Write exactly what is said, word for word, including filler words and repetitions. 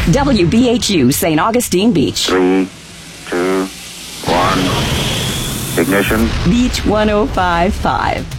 W B H U, Saint Augustine Beach. Three, two, one. Ignition. Beach one oh five point five.